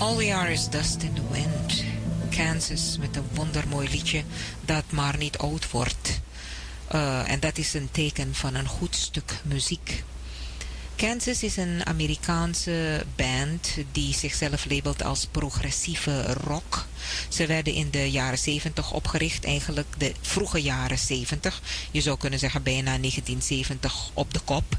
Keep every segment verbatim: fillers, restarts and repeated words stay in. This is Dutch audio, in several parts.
All We Are Is Dust in the Wind. Kansas met een wondermooi liedje dat maar niet oud wordt. Uh, en dat is een teken van een goed stuk muziek. Kansas is een Amerikaanse band die zichzelf labelt als progressieve rock. Ze werden in de jaren zeventig opgericht, eigenlijk de vroege jaren zeventig. Je zou kunnen zeggen bijna negentien zeventig op de kop.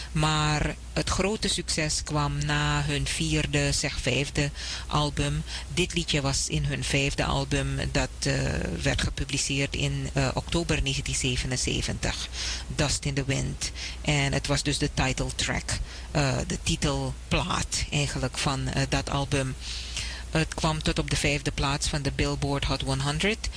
Maar het grote succes kwam na hun vierde, zeg vijfde album. Dit liedje was in hun vijfde album dat uh, werd gepubliceerd in uh, oktober negentien zevenenzeventig. Dust in the Wind. En het was dus de title track, uh, de titelplaat eigenlijk van uh, dat album. Het kwam tot op de vijfde plaats van de Billboard Hot honderd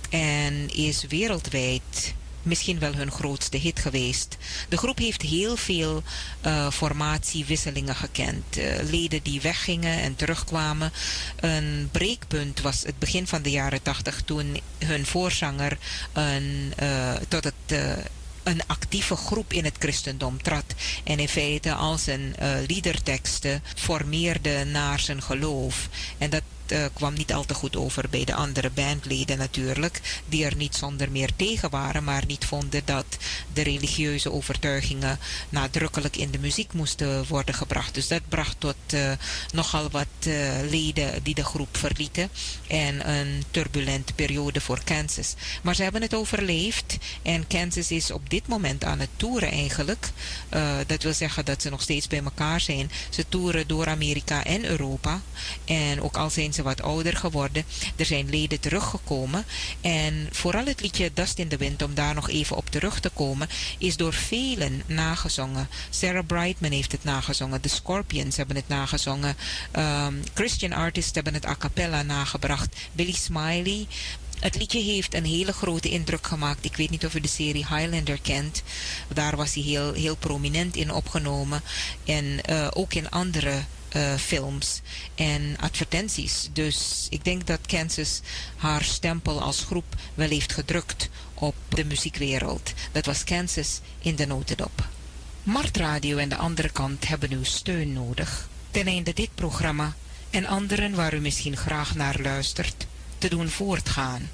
en is wereldwijd misschien wel hun grootste hit geweest. De groep heeft heel veel uh, formatiewisselingen gekend. Uh, leden die weggingen en terugkwamen. Een breekpunt was het begin van de jaren tachtig toen hun voorzanger een, uh, tot het... Uh, een actieve groep in het christendom trad en in feite al zijn uh, liederteksten formeerde naar zijn geloof. En dat uh, kwam niet al te goed over bij de andere bandleden natuurlijk, die er niet zonder meer tegen waren, maar niet vonden dat de religieuze overtuigingen nadrukkelijk in de muziek moesten worden gebracht. Dus dat bracht tot uh, nogal wat uh, leden die de groep verlieten en een turbulente periode voor Kansas. Maar ze hebben het overleefd en Kansas is op dit moment aan het toeren eigenlijk. Uh, dat wil zeggen dat ze nog steeds bij elkaar zijn. Ze toeren door Amerika en Europa. En ook al zijn ze wat ouder geworden, er zijn leden teruggekomen. En vooral het liedje Dust in the Wind, om daar nog even op terug te komen, is door velen nagezongen. Sarah Brightman heeft het nagezongen. The Scorpions hebben het nagezongen. Um, Christian artists hebben het a cappella nagebracht. Billy Smiley. Het liedje heeft een hele grote indruk gemaakt. Ik weet niet of u de serie Highlander kent. Daar was hij heel, heel prominent in opgenomen. En uh, ook in andere uh, films en advertenties. Dus ik denk dat Kansas haar stempel als groep wel heeft gedrukt op de muziekwereld. Dat was Kansas in de notendop. Martradio en de andere kant hebben uw steun nodig. Ten einde dit programma en anderen waar u misschien graag naar luistert te doen voortgaan.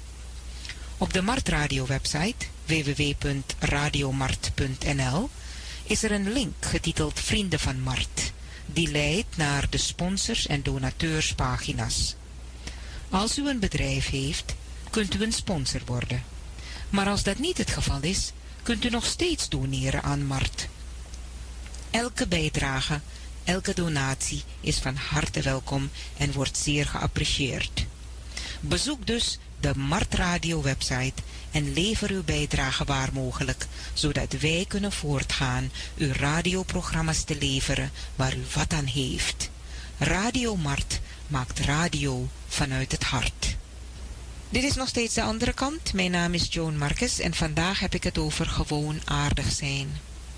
Op de Martradio website w w w punt radiomart punt n l is er een link getiteld Vrienden van Mart, die leidt naar de sponsors- en donateurspagina's. Als u een bedrijf heeft, kunt u een sponsor worden. Maar als dat niet het geval is, kunt u nog steeds doneren aan Mart. Elke bijdrage, elke donatie is van harte welkom en wordt zeer geapprecieerd. Bezoek dus de Martradio website en lever uw bijdrage waar mogelijk, zodat wij kunnen voortgaan uw radioprogramma's te leveren waar u wat aan heeft. Radio Mart maakt radio vanuit het hart. Dit is nog steeds de andere kant. Mijn naam is Joan Marcus en vandaag heb ik het over gewoon aardig zijn.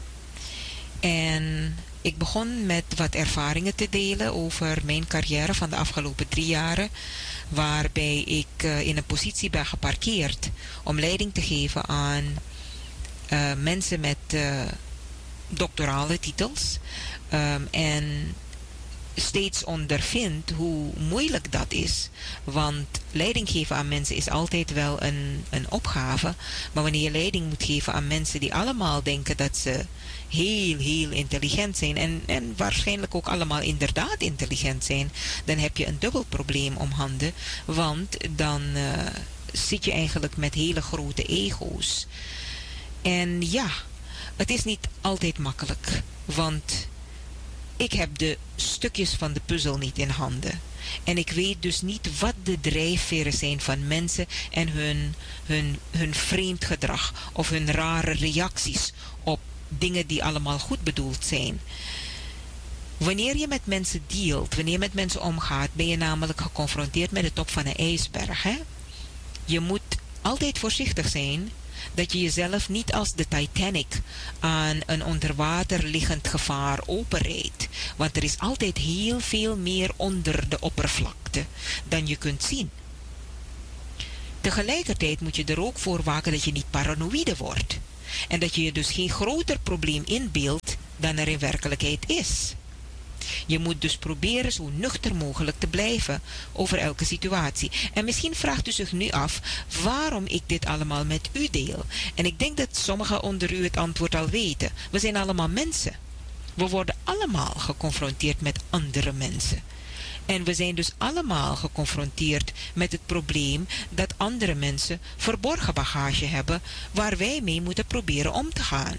En ik begon met wat ervaringen te delen over mijn carrière van de afgelopen drie jaren, waarbij ik uh, in een positie ben geparkeerd om leiding te geven aan uh, mensen met uh, doctorale titels. Um, en steeds ondervind hoe moeilijk dat is. Want leiding geven aan mensen is altijd wel een, een opgave. Maar wanneer je leiding moet geven aan mensen die allemaal denken dat ze heel, heel intelligent zijn en, en waarschijnlijk ook allemaal inderdaad intelligent zijn, dan heb je een dubbel probleem om handen. Want dan uh, zit je eigenlijk met hele grote ego's. En ja, het is niet altijd makkelijk. Want ik heb de stukjes van de puzzel niet in handen. En ik weet dus niet wat de drijfveren zijn van mensen en hun, hun, hun vreemd gedrag of hun rare reacties op dingen die allemaal goed bedoeld zijn. Wanneer je met mensen dealt, wanneer je met mensen omgaat, ben je namelijk geconfronteerd met de top van een ijsberg. Hè? Je moet altijd voorzichtig zijn dat je jezelf niet als de Titanic aan een onder water liggend gevaar openrijdt. Want er is altijd heel veel meer onder de oppervlakte dan je kunt zien. Tegelijkertijd moet je er ook voor waken dat je niet paranoïde wordt. En dat je je dus geen groter probleem inbeeldt dan er in werkelijkheid is. Je moet dus proberen zo nuchter mogelijk te blijven over elke situatie. En misschien vraagt u zich nu af waarom ik dit allemaal met u deel. En ik denk dat sommigen onder u het antwoord al weten. We zijn allemaal mensen. We worden allemaal geconfronteerd met andere mensen. En we zijn dus allemaal geconfronteerd met het probleem dat andere mensen verborgen bagage hebben waar wij mee moeten proberen om te gaan.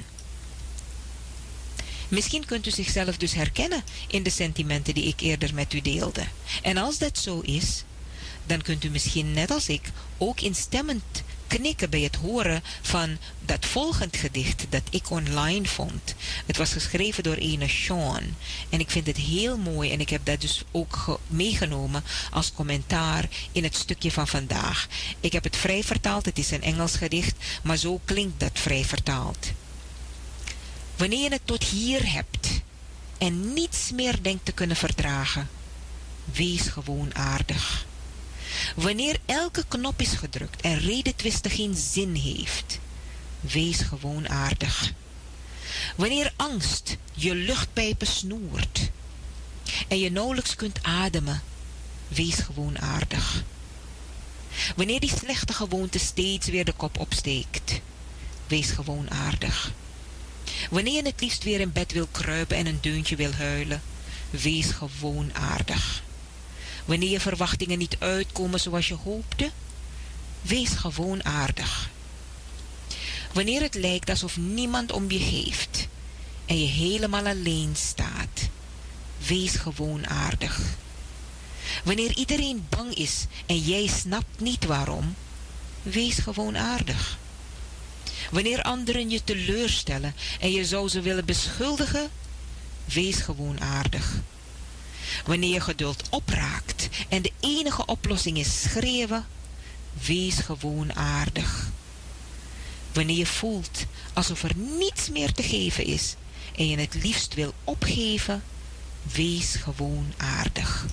Misschien kunt u zichzelf dus herkennen in de sentimenten die ik eerder met u deelde. En als dat zo is, dan kunt u misschien net als ik ook instemmend knikken bij het horen van dat volgend gedicht dat ik online vond. Het was geschreven door ene Sean. En ik vind het heel mooi en ik heb dat dus ook meegenomen als commentaar in het stukje van vandaag. Ik heb het vrij vertaald, het is een Engels gedicht, maar zo klinkt dat vrij vertaald. Wanneer je het tot hier hebt en niets meer denkt te kunnen verdragen, wees gewoon aardig. Wanneer elke knop is gedrukt en redetwisten geen zin heeft, wees gewoon aardig. Wanneer angst je luchtpijpen snoert en je nauwelijks kunt ademen, wees gewoon aardig. Wanneer die slechte gewoonte steeds weer de kop opsteekt, wees gewoon aardig. Wanneer je het liefst weer in bed wil kruipen en een deuntje wil huilen, wees gewoon aardig. Wanneer je verwachtingen niet uitkomen zoals je hoopte, wees gewoon aardig. Wanneer het lijkt alsof niemand om je geeft en je helemaal alleen staat, wees gewoon aardig. Wanneer iedereen bang is en jij snapt niet waarom, wees gewoon aardig. Wanneer anderen je teleurstellen en je zou ze willen beschuldigen, wees gewoon aardig. Wanneer je geduld opraakt en de enige oplossing is schreeuwen, wees gewoon aardig. Wanneer je voelt alsof er niets meer te geven is en je het liefst wil opgeven, wees gewoon aardig.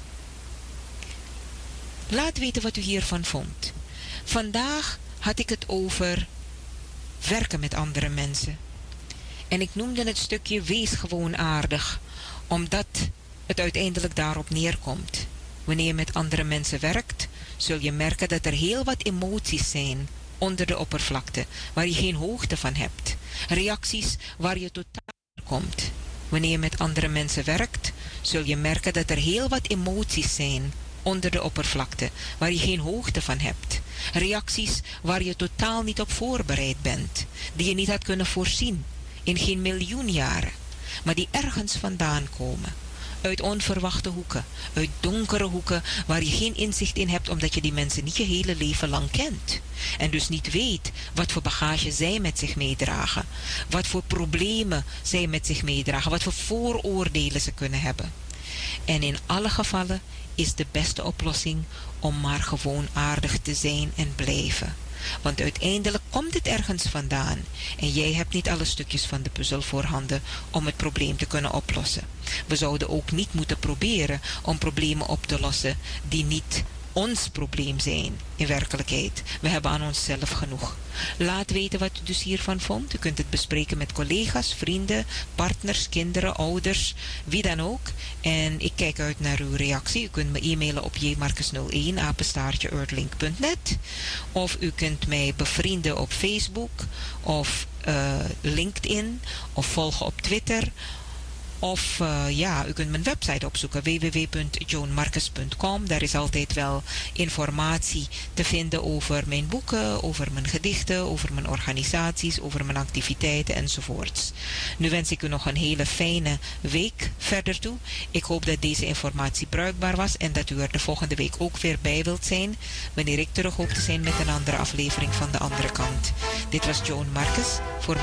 Laat weten wat u hiervan vond. Vandaag had ik het over werken met andere mensen. En ik noemde het stukje wees gewoon aardig, omdat het uiteindelijk daarop neerkomt. Wanneer je met andere mensen werkt, zul je merken dat er heel wat emoties zijn onder de oppervlakte, waar je geen hoogte van hebt. Reacties waar je totaal komt. Wanneer je met andere mensen werkt, zul je merken dat er heel wat emoties zijn onder de oppervlakte, waar je geen hoogte van hebt. Reacties waar je totaal niet op voorbereid bent, die je niet had kunnen voorzien, in geen miljoen jaren, maar die ergens vandaan komen. Uit onverwachte hoeken, uit donkere hoeken waar je geen inzicht in hebt omdat je die mensen niet je hele leven lang kent. En dus niet weet wat voor bagage zij met zich meedragen, wat voor problemen zij met zich meedragen, wat voor vooroordelen ze kunnen hebben. En in alle gevallen is de beste oplossing om maar gewoon aardig te zijn en blijven. Want uiteindelijk komt het ergens vandaan en jij hebt niet alle stukjes van de puzzel voorhanden om het probleem te kunnen oplossen. We zouden ook niet moeten proberen om problemen op te lossen die niet ons probleem zijn in werkelijkheid. We hebben aan onszelf genoeg. Laat weten wat u dus hiervan vond. U kunt het bespreken met collega's, vrienden, partners, kinderen, ouders, wie dan ook. En ik kijk uit naar uw reactie. U kunt me e-mailen op j marcus nul een apenstaartje earthlink punt net of u kunt mij bevrienden op Facebook of uh, LinkedIn of volgen op Twitter. Of uh, ja, u kunt mijn website opzoeken, w w w punt joan marcus punt com. Daar is altijd wel informatie te vinden over mijn boeken, over mijn gedichten, over mijn organisaties, over mijn activiteiten enzovoorts. Nu wens ik u nog een hele fijne week verder toe. Ik hoop dat deze informatie bruikbaar was en dat u er de volgende week ook weer bij wilt zijn, wanneer ik terug hoop te zijn met een andere aflevering van de andere kant. Dit was Joan Marcus voor